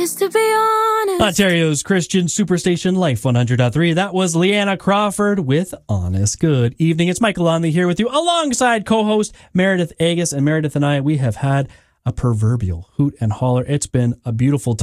'cause to be honest, Ontario's Christian Superstation Life 100.3. That was Leanna Crawford with Honest. Good evening. It's Michael Lonley here with you alongside co-host Meredith Agus. And Meredith and I, we have had a proverbial hoot and holler. It's been a beautiful